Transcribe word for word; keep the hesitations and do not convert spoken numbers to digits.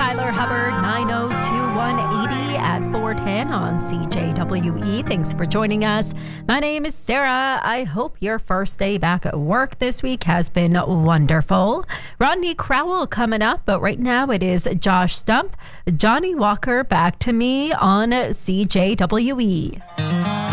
Tyler Hubbard, nine oh two one eighty at four ten on C J W E. Thanks for joining us. My name is Sarah. I hope your first day back at work this week has been wonderful. Rodney Crowell coming up, but right now it is Josh Stump, Johnny Walker, Back to Me on C J W E.